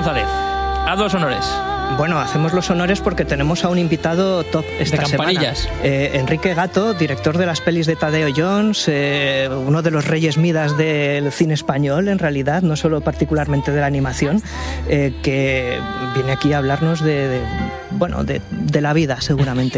González, haz los honores. Bueno, hacemos los honores porque tenemos a un invitado top esta semana. Enrique Gato, director de las pelis de Tadeo Jones, uno de los reyes Midas del cine español, en realidad, no solo particularmente de la animación, que viene aquí a hablarnos de la vida, seguramente.